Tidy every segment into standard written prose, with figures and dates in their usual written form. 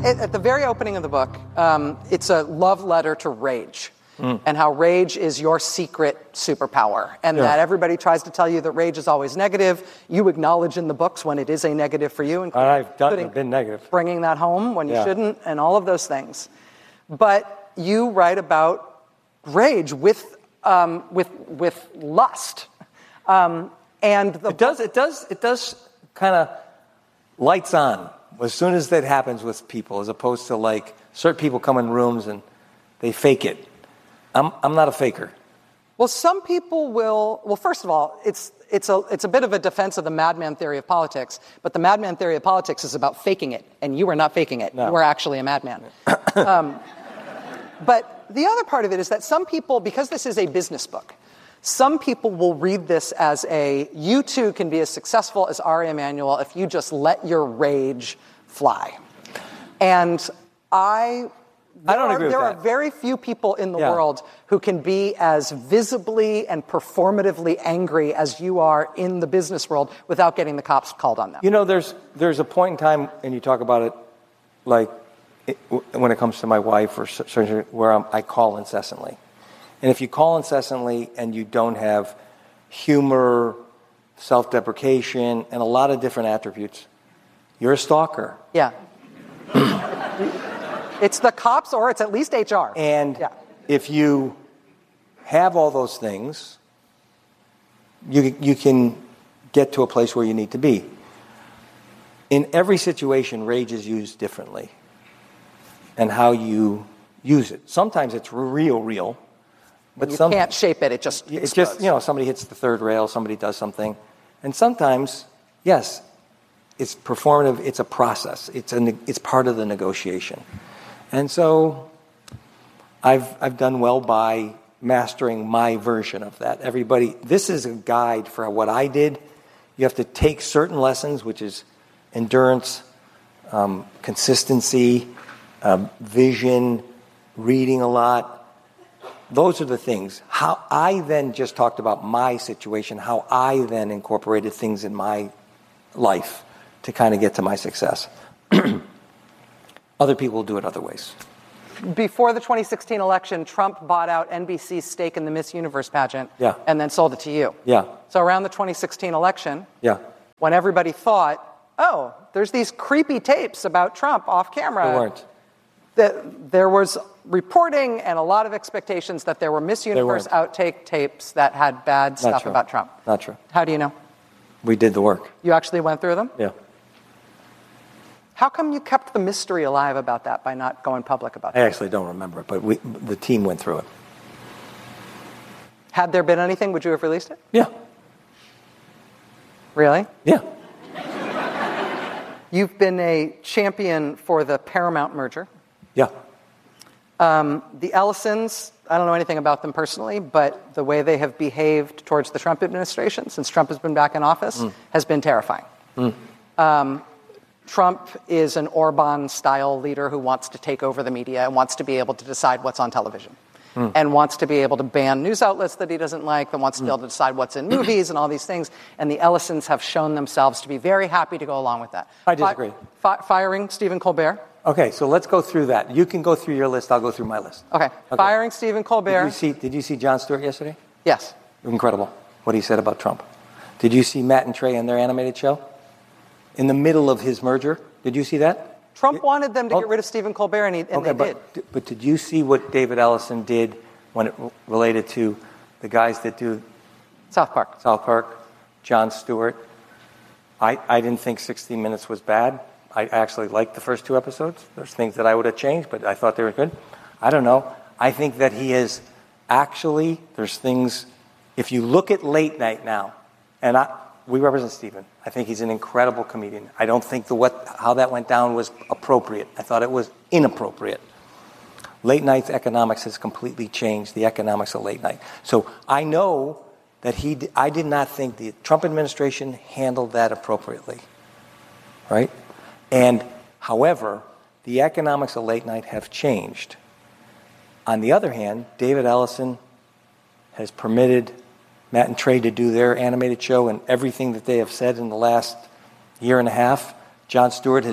at the very opening of the book, it's a love letter to rage. And how rage is your secret superpower. And that everybody tries to tell you that rage is always negative. You acknowledge in the books when it is a negative for you. I've been negative. Bringing that home when you shouldn't, and all of those things. But you write about rage with lust. And it does kind of lights on as soon as that happens with people, as opposed to like certain people come in rooms and they fake it. I'm not a faker. Well, some people will. Well, first of all, it's a bit of a defense of the madman theory of politics. But the madman theory of politics is about faking it, and you are not faking it. No. You are actually a madman. But the other part of it is that some people, because this is a business book, some people will read this as you too can be as successful as Ari Emanuel if you just let your rage fly. And I don't agree with that. There are very few people in the world who can be as visibly and performatively angry as you are in the business world without getting the cops called on them. You know, there's a point in time, and you talk about it, like when it comes to my wife or surgery, where I call incessantly. And if you call incessantly and you don't have humor, self-deprecation, and a lot of different attributes, you're a stalker. Yeah. It's the cops or it's at least HR. And if you have all those things, you can get to a place where you need to be. In every situation, rage is used differently and how you use it. Sometimes it's real. But you can't shape it. It just somebody hits the third rail, somebody does something. And sometimes, yes, it's performative, it's a process. It's part of the negotiation. And so I've done well by mastering my version of that. This is a guide for what I did. You have to take certain lessons, which is endurance, consistency, vision, reading a lot. Those are the things. How I then just talked about my situation, how I then incorporated things in my life to kind of get to my success. Other people do it other ways. Before the 2016 election, Trump bought out NBC's stake in the Miss Universe pageant and then sold it to you. Yeah. So around the 2016 election, when everybody thought, oh, there's these creepy tapes about Trump off camera. There weren't. There was reporting and a lot of expectations that there were Miss Universe outtake tapes that had bad stuff about Trump. Not true. How do you know? We did the work. You actually went through them? Yeah. How come you kept the mystery alive about that by not going public about that? I actually don't remember it, but the team went through it. Had there been anything, would you have released it? Yeah. Really? Yeah. You've been a champion for the Paramount merger. Yeah. The Ellisons, I don't know anything about them personally, but the way they have behaved towards the Trump administration since Trump has been back in office has been terrifying. Trump is an Orban-style leader who wants to take over the media and wants to be able to decide what's on television and wants to be able to ban news outlets that he doesn't like, that wants to be able to decide what's in movies and all these things. And the Ellisons have shown themselves to be very happy to go along with that. I disagree. Firing Stephen Colbert. Okay, so let's go through that. You can go through your list. I'll go through my list. Okay. Firing Stephen Colbert. Did you see Jon Stewart yesterday? Yes. Incredible what he said about Trump. Did you see Matt and Trey in their animated show? In the middle of his merger? Did you see that? Trump wanted them to get rid of Stephen Colbert, and they did. But did you see what David Ellison did when it related to the guys that do South Park, Jon Stewart? I didn't think 60 Minutes was bad. I actually liked the first two episodes. There's things that I would have changed, but I thought they were good. I don't know. I think that he is actually, there's things, if you look at late night now, and we represent Stephen. I think he's an incredible comedian. I don't think how that went down was appropriate. I thought it was inappropriate. Late night's economics has completely changed the economics of late night. So I know that I did not think the Trump administration handled that appropriately, right? And however, the economics of late night have changed. On the other hand, David Ellison has permitted Matt and Trey to do their animated show, and everything that they have said in the last year and a half, Jon Stewart has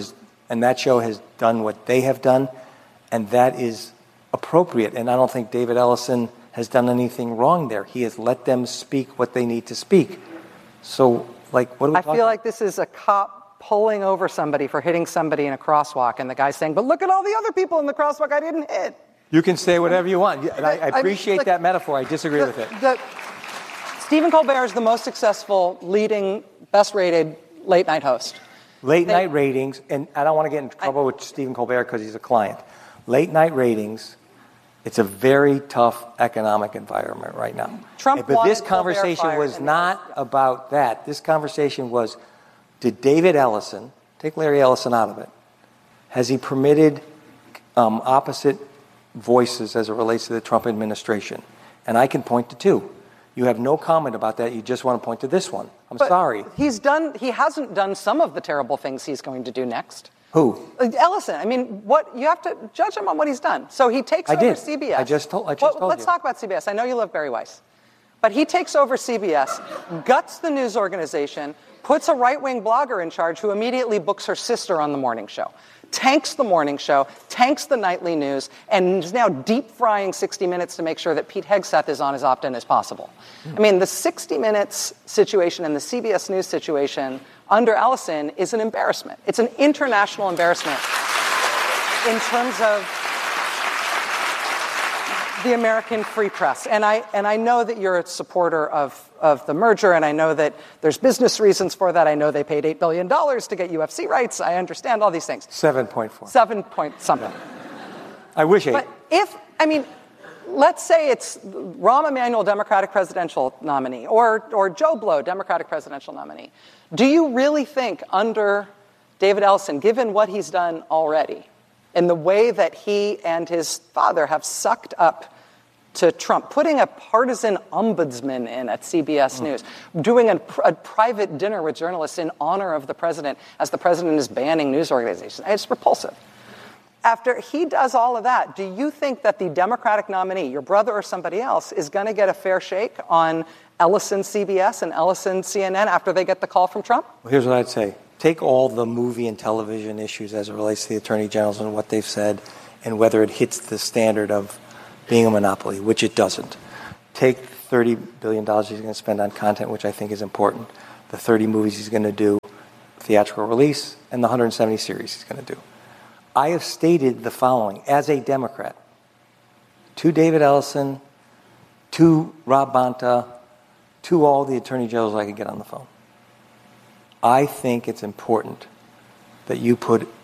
And that show has done what they have done, and that is appropriate. And I don't think David Ellison has done anything wrong there. He has let them speak what they need to speak. So, like, what are we talking about? I feel like this is a cop pulling over somebody for hitting somebody in a crosswalk, and the guy's saying, but look at all the other people in the crosswalk I didn't hit. You can say whatever you want. And I appreciate that metaphor. I disagree with it. Stephen Colbert is the most successful, leading, best-rated late-night host. Late-night ratings, and I don't want to get in trouble with Stephen Colbert because he's a client. Late-night ratings, it's a very tough economic environment right now. But this conversation was not about that. This conversation was, did David Ellison, take Larry Ellison out of it, has he permitted opposite voices as it relates to the Trump administration? And I can point to two. You have no comment about that. You just want to point to this one. I'm sorry. He hasn't done some of the terrible things he's going to do next. Who? Ellison. I mean, you have to judge him on what he's done. So he takes over CBS. I just told Let's you. talk about CBS. I know you love Barry Weiss. But he takes over CBS, guts the news organization, puts a right-wing blogger in charge who immediately books her sister on the morning show, tanks the morning show, tanks the nightly news, and is now deep-frying 60 Minutes to make sure that Pete Hegseth is on as often as possible. I mean, the 60 Minutes situation and the CBS News situation under Ellison is an embarrassment. It's an international embarrassment in terms of the American free press. And I know that you're a supporter of the merger, and I know that there's business reasons for that. I know they paid $8 billion to get UFC rights. I understand all these things. 7.4. 7 point something. I wish 8. But let's say it's Rahm Emanuel, Democratic presidential nominee, or Joe Blow, Democratic presidential nominee. Do you really think under David Ellison, given what he's done already, in the way that he and his father have sucked up to Trump, putting a partisan ombudsman in at CBS News, doing a private dinner with journalists in honor of the president as the president is banning news organizations, it's repulsive. After he does all of that, do you think that the Democratic nominee, your brother or somebody else, is going to get a fair shake on Ellison CBS and Ellison CNN after they get the call from Trump? Well, here's what I'd say. Take all the movie and television issues as it relates to the attorney generals and what they've said and whether it hits the standard of being a monopoly, which it doesn't. Take $30 billion he's going to spend on content, which I think is important, the 30 movies he's going to do, theatrical release, and the 170 series he's going to do. I have stated the following as a Democrat to David Ellison, to Rob Bonta, to all the attorney generals I could get on the phone. I think it's important that you put